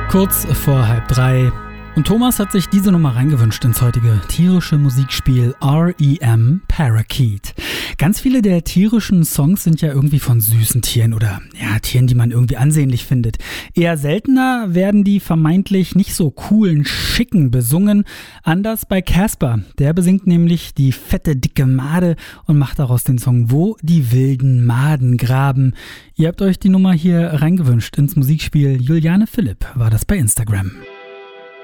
Kurz vor 2:30. Und Thomas hat sich diese Nummer reingewünscht ins heutige tierische Musikspiel R.E.M. Parakeet. Ganz viele der tierischen Songs sind ja irgendwie von süßen Tieren oder Tieren, die man irgendwie ansehnlich findet. Eher seltener werden die vermeintlich nicht so coolen, schicken besungen. Anders bei Casper. Der besingt nämlich die fette, dicke Made und macht daraus den Song Wo die wilden Maden graben. Ihr habt euch die Nummer hier reingewünscht ins Musikspiel. Juliane Philipp war das bei Instagram.